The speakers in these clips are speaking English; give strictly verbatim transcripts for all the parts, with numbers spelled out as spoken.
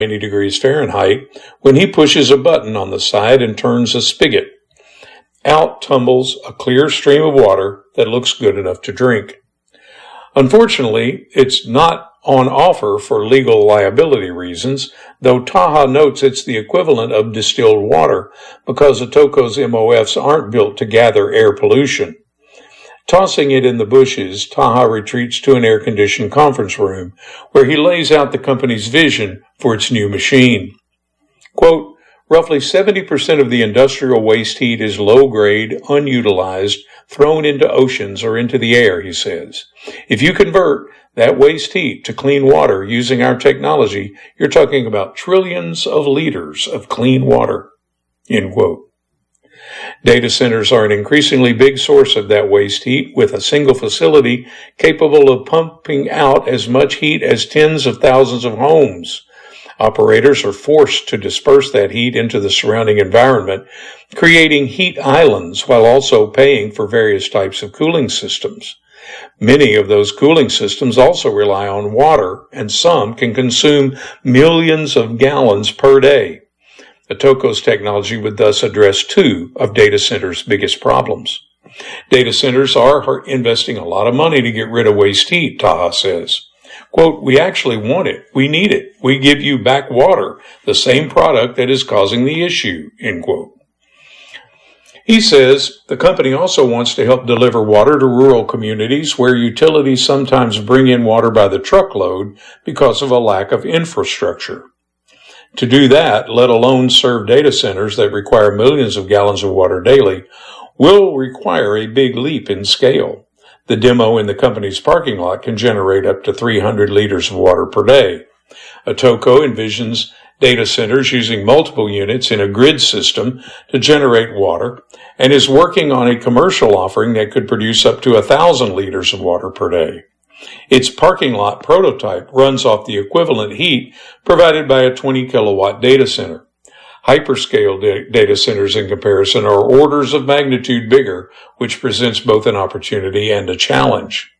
eighty degrees Fahrenheit when he pushes a button on the side and turns a spigot. Out tumbles a clear stream of water that looks good enough to drink. Unfortunately, it's not on offer for legal liability reasons, though Taha notes it's the equivalent of distilled water because Atoko's M O Fs aren't built to gather air pollution. Tossing it in the bushes, Taha retreats to an air-conditioned conference room where he lays out the company's vision for its new machine. Quote, roughly seventy percent of the industrial waste heat is low-grade, unutilized, thrown into oceans or into the air, he says. If you convert that waste heat to clean water using our technology, you're talking about trillions of liters of clean water, end quote. Data centers are an increasingly big source of that waste heat, with a single facility capable of pumping out as much heat as tens of thousands of homes. Operators are forced to disperse that heat into the surrounding environment, creating heat islands while also paying for various types of cooling systems. Many of those cooling systems also rely on water, and some can consume millions of gallons per day. Atoko's technology would thus address two of data centers' biggest problems. Data centers are investing a lot of money to get rid of waste heat, Taha says. Quote, we actually want it. We need it. We give you back water, the same product that is causing the issue, end quote. He says the company also wants to help deliver water to rural communities where utilities sometimes bring in water by the truckload because of a lack of infrastructure. To do that, let alone serve data centers that require millions of gallons of water daily, will require a big leap in scale. The demo in the company's parking lot can generate up to three hundred liters of water per day. Atoko envisions data centers using multiple units in a grid system to generate water and is working on a commercial offering that could produce up to one thousand liters of water per day. Its parking lot prototype runs off the equivalent heat provided by a twenty kilowatt data center. Hyperscale da- data centers in comparison are orders of magnitude bigger, which presents both an opportunity and a challenge.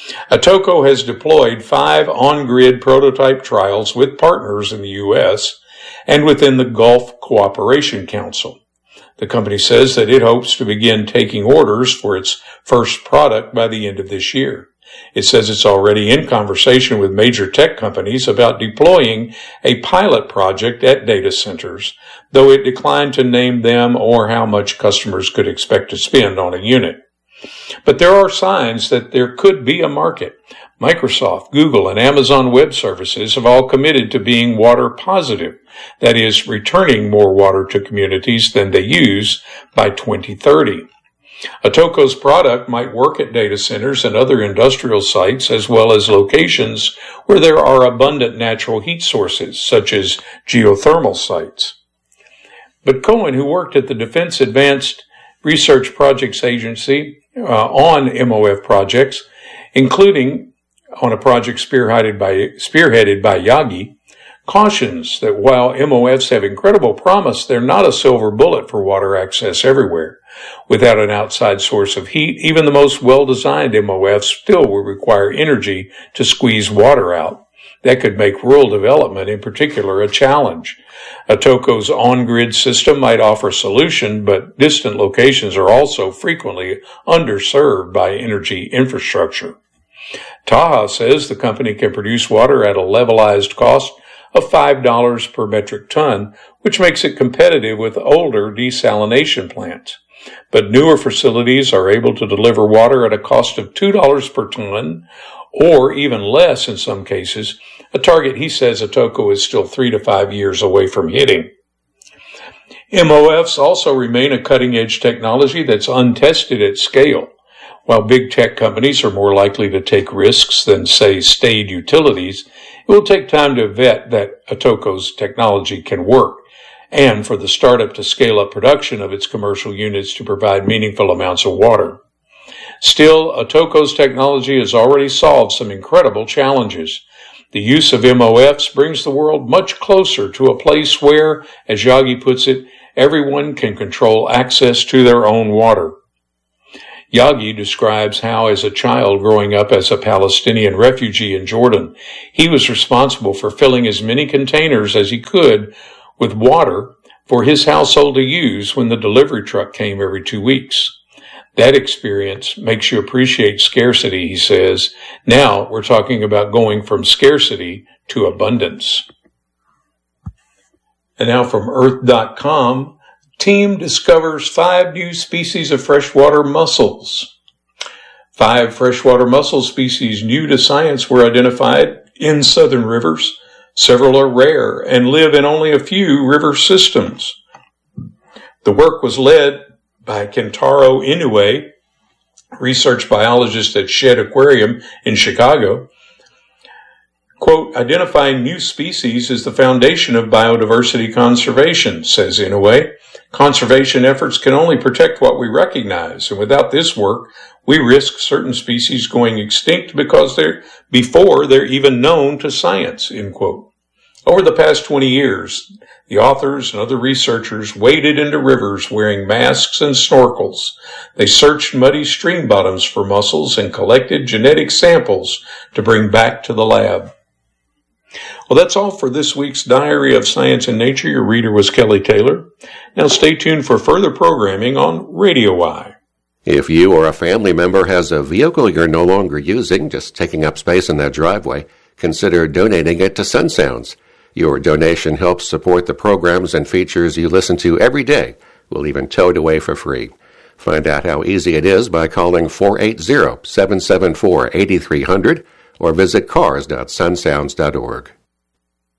Atoko has deployed five on-grid prototype trials with partners in the U S and within the Gulf Cooperation Council. The company says that it hopes to begin taking orders for its first product by the end of this year. It says it's already in conversation with major tech companies about deploying a pilot project at data centers, though it declined to name them or how much customers could expect to spend on a unit. But there are signs that there could be a market. Microsoft, Google, and Amazon Web Services have all committed to being water positive, that is, returning more water to communities than they use by twenty thirty. Atoko's product might work at data centers and other industrial sites as well as locations where there are abundant natural heat sources, such as geothermal sites. But Cohen, who worked at the Defense Advanced Research Projects Agency uh, on M O F projects, including on a project spearheaded by, spearheaded by Yagi, cautions that while M O Fs have incredible promise, they're not a silver bullet for water access everywhere. Without an outside source of heat, even the most well-designed M O Fs still will require energy to squeeze water out. That could make rural development in particular a challenge. Atoko's on-grid system might offer a solution, but distant locations are also frequently underserved by energy infrastructure. Taha says the company can produce water at a levelized cost of five dollars per metric ton, which makes it competitive with older desalination plants. But newer facilities are able to deliver water at a cost of two dollars per ton, or even less in some cases, a target he says Atoko is still three to five years away from hitting. M O Fs also remain a cutting-edge technology that's untested at scale. While big tech companies are more likely to take risks than, say, staid utilities, it will take time to vet that Atoko's technology can work, and for the startup to scale up production of its commercial units to provide meaningful amounts of water. Still, Atoko's technology has already solved some incredible challenges. The use of M O Fs brings the world much closer to a place where, as Yagi puts it, everyone can control access to their own water. Yagi describes how, as a child growing up as a Palestinian refugee in Jordan, he was responsible for filling as many containers as he could with water for his household to use when the delivery truck came every two weeks. That experience makes you appreciate scarcity, he says. Now we're talking about going from scarcity to abundance. And now from earth dot com, team discovers five new species of freshwater mussels. Five freshwater mussel species new to science were identified in southern rivers. Several are rare and live in only a few river systems. The work was led by Kentaro Inoue, research biologist at Shedd Aquarium in Chicago. Quote, identifying new species is the foundation of biodiversity conservation, says Inoue. Conservation efforts can only protect what we recognize, and without this work, we risk certain species going extinct because they're before they're even known to science, end quote. Over the past twenty years, the authors and other researchers waded into rivers wearing masks and snorkels. They searched muddy stream bottoms for mussels and collected genetic samples to bring back to the lab. Well, that's all for this week's Diary of Science and Nature. Your reader was Kelly Taylor. Now stay tuned for further programming on Radio Y. If you or a family member has a vehicle you're no longer using, just taking up space in that driveway, consider donating it to Sun Sounds. Your donation helps support the programs and features you listen to every day. We'll even tow it away for free. Find out how easy it is by calling four eight zero, seven seven four, eight three zero zero or visit cars dot sun sounds dot org.